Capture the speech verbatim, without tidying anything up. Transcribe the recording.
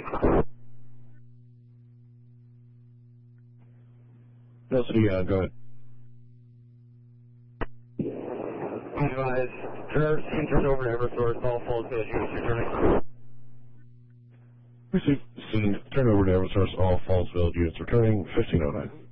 No, City, uh, go ahead. Advise, turn, turn over to Eversource, all false field units returning. Receive, scene, turn over to Eversource, all Fallsville units returning, fifteen oh nine.